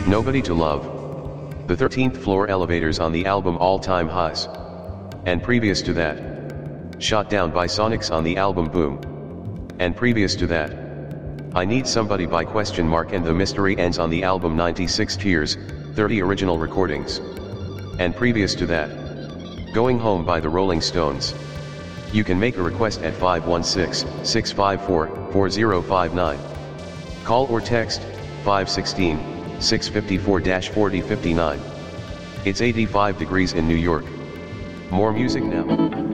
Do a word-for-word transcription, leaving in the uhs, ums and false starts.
Nobody to Love. The thirteenth Floor Elevators on the album All Time Highs. And previous to that, Shot Down by Sonics on the album Boom. And previous to that, I Need Somebody by Question Mark and The Mystery Ends on the album ninety-six Tears, thirty original recordings. And previous to that, Going Home by the Rolling Stones. You can make a request at five one six, six five four, four zero five nine. Call or text five one six, six five four, four zero five nine. It's eighty-five degrees in New York. More music now.